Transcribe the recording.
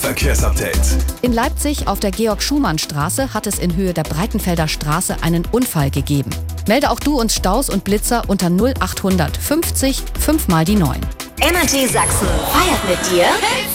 Verkehrsupdate. In Leipzig auf der Georg-Schumann-Straße hat es in Höhe der Breitenfelder Straße einen Unfall gegeben. Melde auch du uns Staus und Blitzer unter 0800 50 5 mal die 9. Energy Sachsen feiert mit dir